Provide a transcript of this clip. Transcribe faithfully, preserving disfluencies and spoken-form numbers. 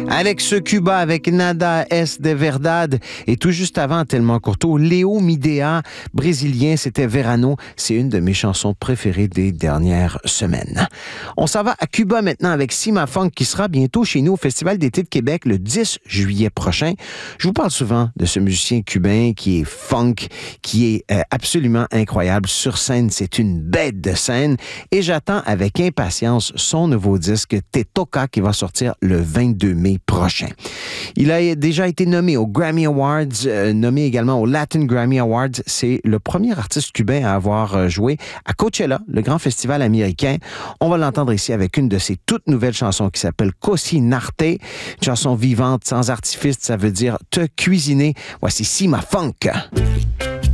Alex Cuba avec Nada es de Verdad et tout juste avant, tellement courto, Léo Midea, brésilien, c'était Verano. C'est une de mes chansons préférées des dernières semaines. On s'en va à Cuba maintenant avec Sima Funk qui sera bientôt chez nous au Festival d'été de Québec le dix juillet prochain. Je vous parle souvent de ce musicien cubain qui est funk, qui est euh, absolument incroyable. Sur scène, c'est une bête de scène et j'attends avec impatience son nouveau disque Te Toca qui va sortir le vingt-deux mai prochain. Il a déjà été nommé aux Grammy Awards, euh, nommé également aux Latin Grammy Awards. C'est le premier artiste cubain à avoir joué à Coachella, le grand festival américain. On va l'entendre ici avec une de ses toutes nouvelles chansons qui s'appelle Cocinarte, une chanson vivante, sans artifice, ça veut dire te cuisiner. Voici Sima Funk.